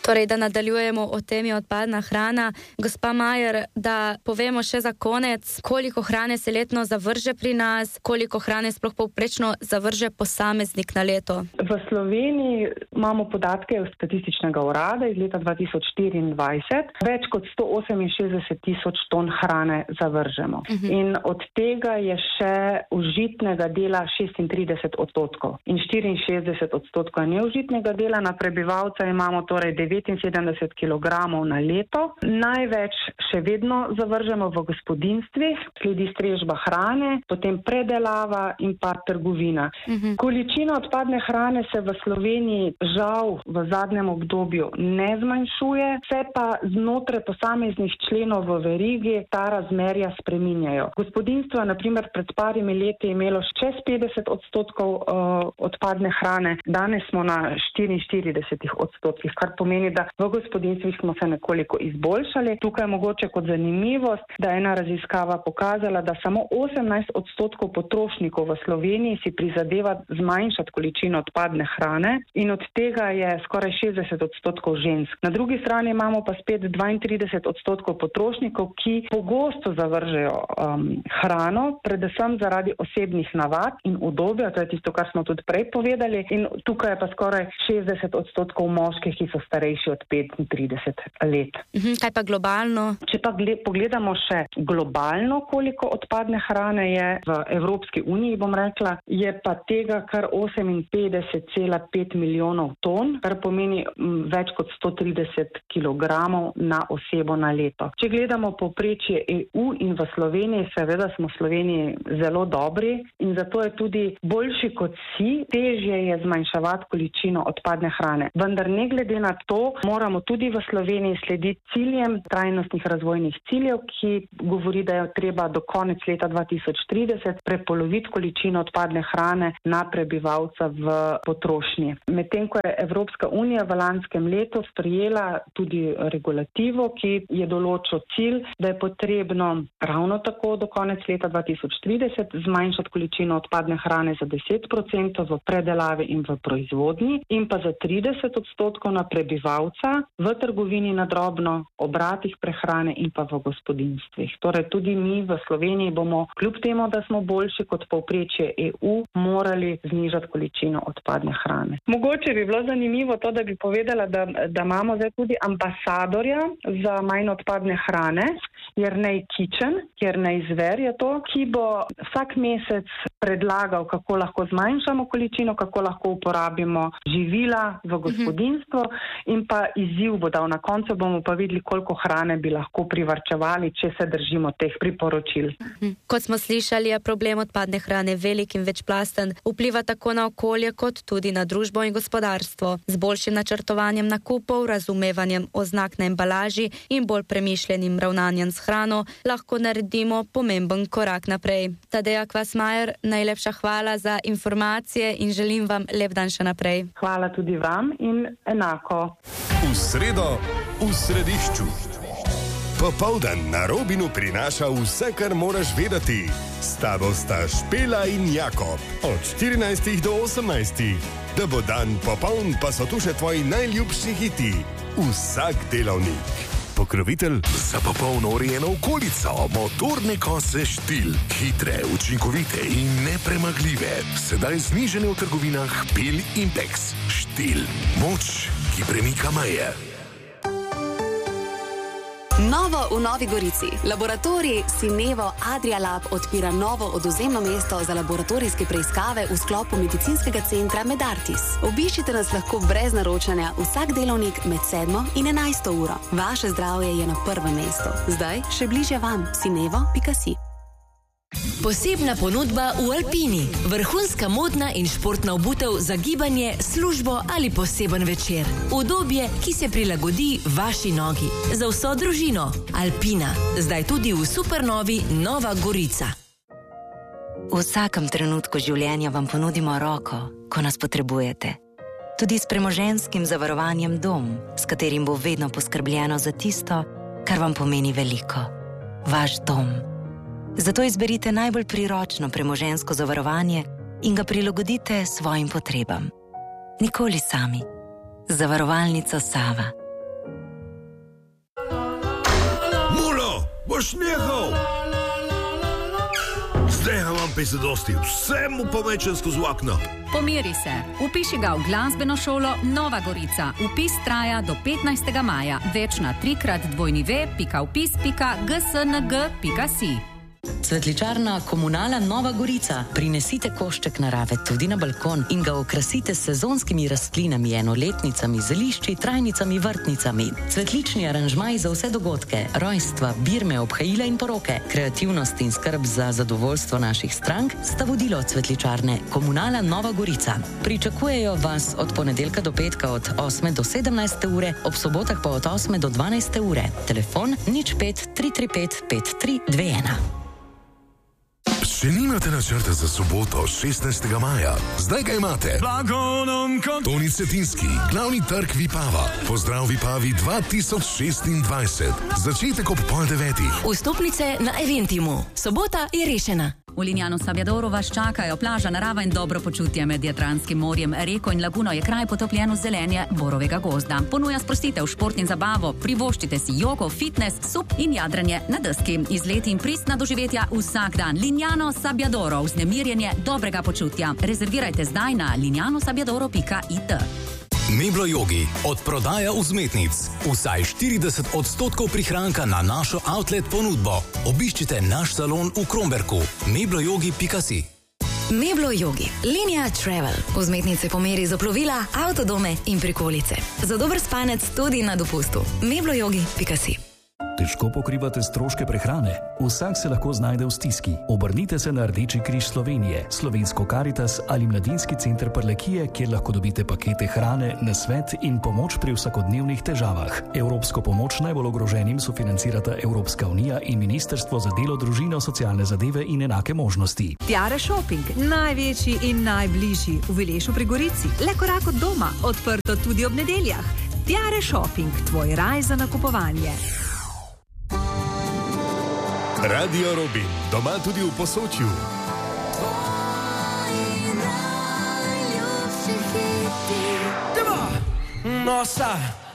Torej, da nadaljujemo o temi odpadna hrana. Gospa Majer, da povemo še za konec, koliko hrane se letno zavrže pri nas, koliko hrane sploh povprečno zavrže posameznik na leto? V Sloveniji imamo podatke od Statističnega urada iz leta 2024. Več kot 168 tisoč ton hrane zavržemo. In od tega je še užitnega dela 36% in 64% je neužitnega dela. Na prebivalca imamo torej 79 kilogramov na leto. Največ še vedno zavržemo v gospodinjstvih, sledi strežba hrane, potem predelava in pa trgovina. Količina odpadne hrane se v Sloveniji žal v zadnjem obdobju ne zmanjšuje, se pa znotraj posameznih členov v verigi ta razmerja spreminjajo. Gospodinjstvo je na primer pred parimi leti imelo čez 50% odpadne hrane, danes smo na 44%, kar pomeni, da v gospodinstvih smo se nekoliko izboljšali. Tukaj je mogoče kot zanimivost, da je ena raziskava pokazala, da samo 18% potrošnikov v Sloveniji si prizadeva zmanjšati količino odpadne hrane in od tega je skoraj 60% žensk. Na drugi strani imamo pa spet 32% potrošnikov, ki pogosto zavržejo hrano, predvsem zaradi osebnih navad in udobja, to je tisto, kar smo tudi prej povedali, in tukaj je pa skoraj 60% moških, ki so starejši od 35 let. Kaj pa globalno? Če pa pogledamo še globalno, koliko odpadne hrane je v Evropski uniji, bom rekla, je pa tega kar 58,5 milijonov ton, kar pomeni več kot 130 kilogramov na osebo na leto. Če gledamo povprečje EU in v Sloveniji, seveda smo v Sloveniji zelo dobri in zato je tudi boljši kot vsi, težje je zmanjševati količino odpadne hrane. Vendar ne glede na to, moramo tudi v Sloveniji slediti ciljem trajnostnih razvojnih ciljev, ki govori, da je treba do konec leta 2030 prepoloviti količino odpadne hrane na prebivalca v potrošnji. Medtem ko je Evropska unija v lanskem letu sprejela tudi regulativo, ki je določil cilj, da je potrebno ravno tako do konec leta 2030 zmanjšati količino odpadne hrane za 10% v predelavi in v proizvodnji in pa za 30% na prebivalca v trgovini na drobno, obratih prehrane in pa v gospodinjstvih. Torej tudi mi v Sloveniji bomo, kljub temu, da smo boljši kot povprečje EU, morali znižati količino odpadne hrane. Mogoče bi bilo zanimivo to, da bi povedala, da imamo zdaj tudi ambasadorja za manj odpadne hrane, Jernej Kičen, Jernej Zver je to, ki bo vsak mesec predlagal, kako lahko zmanjšamo količino, kako lahko uporabimo živila v gospodinjstvo in pa izziv bo dal. Na koncu bomo pa videli, koliko hrane bi lahko privarčevali, če se držimo teh priporočil. Kot smo slišali, je problem odpadne hrane velik in večplasten, vpliva tako na okolje kot tudi na družbo in gospodarstvo. Z boljšim načrtovanjem nakupov, razumevanjem oznak na embalaži in bolj premišljenim ravnanjem s hrano lahko naredimo pomemben korak naprej. Tadeja Kvasmajer, najlepša hvala za informacije in želim vam lep dan še naprej. Hvala tudi vam in enako. V sredo v središču. Popoldan na Robinu prinaša vse, kar moraš vedeti. S tabo sta Špela in Jakob. Od 14 do 18. Da bo dan popoln, pa so tu še tvoji najljubši hiti. Vsak delavnik. Pokrovitelj za popolno urejeno okolico, motorne kose Štil. Hitre, učinkovite in nepremagljive. Sedaj znižene v trgovinah Pil in Pex. Štil. Moč, ki premika meje. Novo v Novi Gorici. Laboratorij Sinevo Adria Lab odpira novo odvzemno mesto za laboratorijske preiskave v sklopu medicinskega centra Medartis. Obiščite nas lahko brez naročanja vsak delovnik med 7 in 11 uro. Vaše zdravje je na prvem mestu. Zdaj še bližje vam. sinevo.si. Posebna ponudba v Alpini. Vrhunska modna in športna obutev za gibanje, službo ali poseben večer. Udobje, ki se prilagodi vaši nogi. Za vso družino. Alpina. Zdaj tudi v supernovi Nova Gorica. V vsakem trenutku življenja vam ponudimo roko, ko nas potrebujete. Tudi s premoženjskim zavarovanjem Dom, s katerim bo vedno poskrbljeno za tisto, kar vam pomeni veliko. Vaš dom. Zato izberite najbolj priročno premoženjsko zavarovanje in ga prilagodite svojim potrebam. Nikoli sami. Zavarovalnica Sava. Boš nehal! Zdaj imam pesem dosti, vse mu pomečem skozi okno. Pomiri se. Vpiši ga v glasbeno šolo Nova Gorica. Vpis traja do 15. maja. Več na 3x2v.vpis.gsng.si. Cvetličarna Komunala Nova Gorica. Prinesite košček narave tudi na balkon in ga okrasite s sezonskimi rastlinami, enoletnicami, zelišči, trajnicami, vrtnicami. Cvetlični aranžmaji za vse dogodke, rojstva, birme, obhajila in poroke, kreativnost in skrb za zadovoljstvo naših strank sta vodilo cvetličarne Komunala Nova Gorica. Pričakujejo vas od ponedeljka do petka od 8 do 17 ure, ob sobotah pa od 8 do 12 ure. Telefon 05 335 5321. Če nimate načrta za soboto 16. maja, zdaj ga imate. Toni Cetinski, glavni trg Vipava. Pozdrav Vipavi 2026. Začetek ob 8:30. Vstopnice na Eventimu. Sobota je rešena. V Lignano Sabbiadoru vas čakajo plaža, narava in dobro počutje med Jadranskim morjem. Reko in laguno je kraj potopljen v zelenje borovega gozda. Ponuja sprostitev, šport in zabavo. Privoščite si jogo, fitness, sup in jadranje na deski. Izleti in pristna doživetja vsak dan. Lignano Sabbiadoro, vznemirjenje dobrega počutja. Rezervirajte zdaj na lignanosabiadoro.it. Meblo Yogi, od prodaja vzmetnic. Vsaj 40% prihranka na našo outlet ponudbo. Obiščite naš salon v Kromberku. mebloyogi.si. Meblo Yogi, linija Travel. Vzmetnice po meri za plovila, avtodome in prikolice. Za dober spanec tudi na dopustu. mebloyogi.si. Težko pokrivate stroške prehrane? Vsak se lahko znajde v stiski. Obrnite se na Rdeči križ Slovenije, Slovensko Karitas ali Mladinski center Prlekije, kjer lahko dobite pakete hrane, nasvet in pomoč pri vsakodnevnih težavah. Evropsko pomoč najbolj ogroženim sofinancirata Evropska unija in Ministrstvo za delo, družino, socialne zadeve in enake možnosti. Tiare Shopping, največji in najbližji v Vilešu pri Gorici. Le korak od doma, odprto tudi ob nedeljah. Tiare Shopping, tvoj raj za nakupovanje. Radio Robin, doma tudi v Posočju. Nossa!